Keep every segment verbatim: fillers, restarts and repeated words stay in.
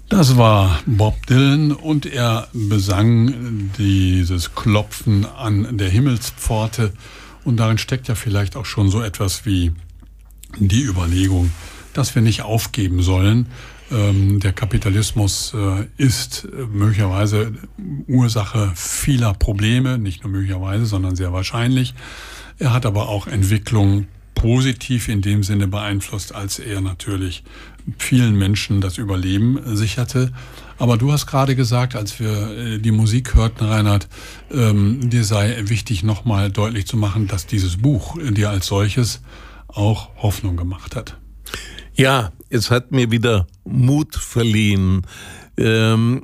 Das war Bob Dylan und er besang dieses Klopfen an der Himmelspforte. Und darin steckt ja vielleicht auch schon so etwas wie die Überlegung, dass wir nicht aufgeben sollen. Ähm, der Kapitalismus äh, ist möglicherweise Ursache vieler Probleme, nicht nur möglicherweise, sondern sehr wahrscheinlich. Er hat aber auch Entwicklung positiv in dem Sinne beeinflusst, als er natürlich vielen Menschen das Überleben sicherte. Aber du hast gerade gesagt, als wir die Musik hörten, Reinhard, ähm, dir sei wichtig, nochmal deutlich zu machen, dass dieses Buch dir als solches auch Hoffnung gemacht hat. Ja, es hat mir wieder Mut verliehen. Ähm,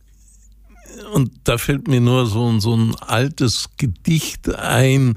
und da fällt mir nur so, so ein altes Gedicht ein,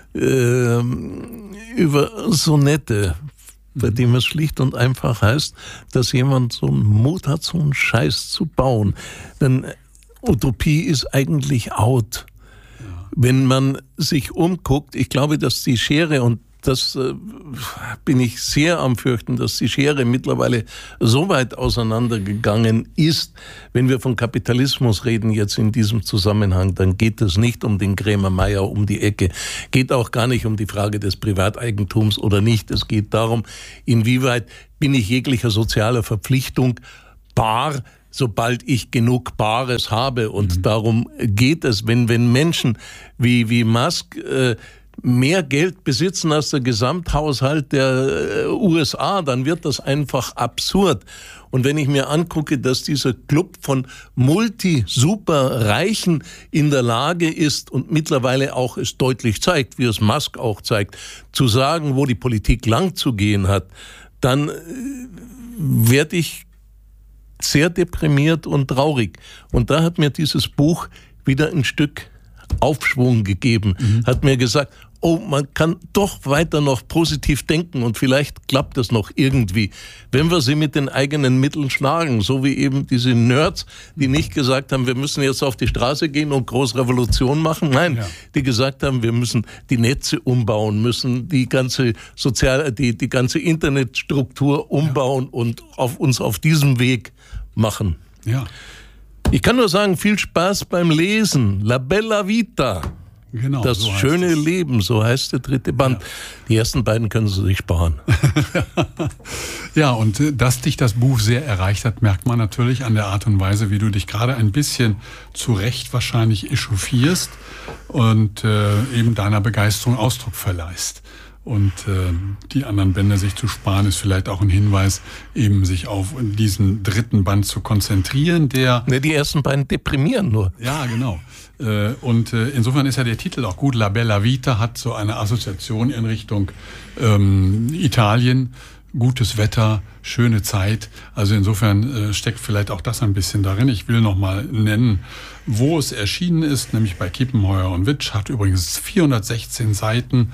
ähm, über Sonette, bei dem es schlicht und einfach heißt, dass jemand so einen Mut hat, so einen Scheiß zu bauen. Denn Utopie ist eigentlich out. Ja. Wenn man sich umguckt, ich glaube, dass die Schere, und das äh, bin ich sehr am Fürchten, dass die Schere mittlerweile so weit auseinandergegangen ist. Wenn wir von Kapitalismus reden jetzt in diesem Zusammenhang, dann geht es nicht um den Krämer-Meyer um die Ecke. Geht auch gar nicht um die Frage des Privateigentums oder nicht. Es geht darum, inwieweit bin ich jeglicher sozialer Verpflichtung bar, sobald ich genug Bares habe. Und mhm. darum geht es, wenn, wenn Menschen wie, wie Musk äh, mehr Geld besitzen als der Gesamthaushalt der U S A, dann wird das einfach absurd. Und wenn ich mir angucke, dass dieser Club von Multi-Super-Reichen in der Lage ist und mittlerweile auch es deutlich zeigt, wie es Musk auch zeigt, zu sagen, wo die Politik lang zu gehen hat, dann werde ich sehr deprimiert und traurig. Und da hat mir dieses Buch wieder ein Stück Aufschwung gegeben, mhm. hat mir gesagt, oh, man kann doch weiter noch positiv denken und vielleicht klappt das noch irgendwie, wenn wir sie mit den eigenen Mitteln schlagen, so wie eben diese Nerds, die nicht gesagt haben, wir müssen jetzt auf die Straße gehen und groß Revolution machen, nein, ja. die gesagt haben, wir müssen die Netze umbauen, müssen die ganze Sozial, die, die ganze Internetstruktur umbauen ja. und auf uns auf diesem Weg machen. Ja. Ich kann nur sagen, viel Spaß beim Lesen. La Bella Vita. Genau, das so schöne es. Leben, so heißt der dritte Band. Ja. Die ersten beiden können Sie sich sparen. Ja, und dass dich das Buch sehr erreicht hat, merkt man natürlich an der Art und Weise, wie du dich gerade ein bisschen zu Recht wahrscheinlich echauffierst und äh, eben deiner Begeisterung Ausdruck verleihst. Und äh, die anderen Bände sich zu sparen, ist vielleicht auch ein Hinweis, eben sich auf diesen dritten Band zu konzentrieren, der... Ne, die ersten beiden deprimieren nur. Ja, genau. Äh, und äh, insofern ist ja der Titel auch gut. La Bella Vita hat so eine Assoziation in Richtung ähm, Italien. Gutes Wetter, schöne Zeit. Also insofern äh, steckt vielleicht auch das ein bisschen darin. Ich will noch mal nennen, wo es erschienen ist, nämlich bei Kiepenheuer und Witsch. Hat übrigens vierhundertsechzehn Seiten.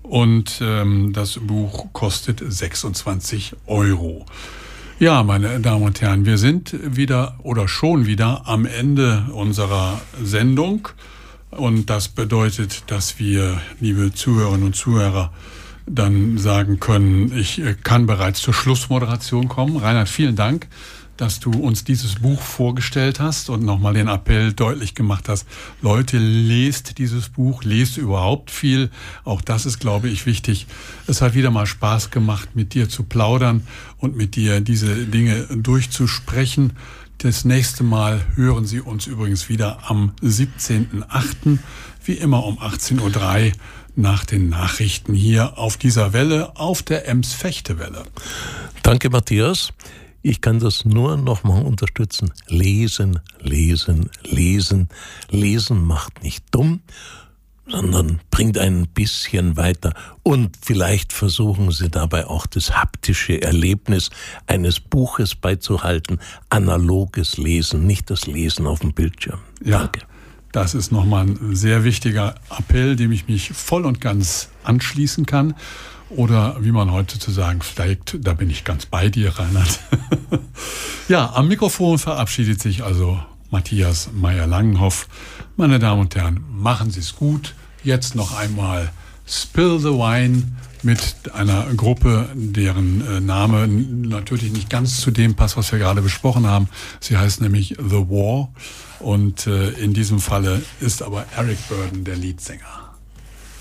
Und ähm, das Buch kostet sechsundzwanzig Euro. Ja, meine Damen und Herren, wir sind wieder oder schon wieder am Ende unserer Sendung. Und das bedeutet, dass wir, liebe Zuhörerinnen und Zuhörer, dann sagen können, ich kann bereits zur Schlussmoderation kommen. Reinhard, vielen Dank, dass du uns dieses Buch vorgestellt hast und nochmal den Appell deutlich gemacht hast. Leute, lest dieses Buch, lest überhaupt viel. Auch das ist, glaube ich, wichtig. Es hat wieder mal Spaß gemacht, mit dir zu plaudern und mit dir diese Dinge durchzusprechen. Das nächste Mal hören Sie uns übrigens wieder am siebzehnten achten wie immer um achtzehn Uhr drei nach den Nachrichten hier auf dieser Welle, auf der Ems-Fechte-Welle. Danke, Matthias. Ich kann das nur noch mal unterstützen. Lesen, lesen, lesen. Lesen macht nicht dumm, sondern bringt einen ein bisschen weiter. Und vielleicht versuchen Sie dabei auch das haptische Erlebnis eines Buches beizuhalten. Analoges Lesen, nicht das Lesen auf dem Bildschirm. Ja, Danke. Das ist nochmal ein sehr wichtiger Appell, dem ich mich voll und ganz anschließen kann. Oder wie man heute zu sagen pflegt, da bin ich ganz bei dir, Reinhard. Ja, am Mikrofon verabschiedet sich also Matthias Meyer-Langenhoff. Meine Damen und Herren, machen Sie es gut. Jetzt noch einmal Spill the Wine mit einer Gruppe, deren äh, Name natürlich nicht ganz zu dem passt, was wir gerade besprochen haben. Sie heißt nämlich The War und äh, in diesem Falle ist aber Eric Burdon der Leadsänger.